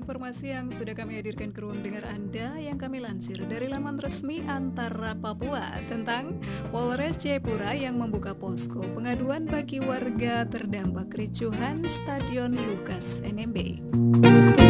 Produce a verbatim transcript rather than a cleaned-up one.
informasi yang sudah kami hadirkan ke ruang dengar Anda yang kami lansir dari laman resmi Antara Papua tentang Polres Jayapura yang membuka posko pengaduan bagi warga terdampak kericuhan Stadion Lukas N M B.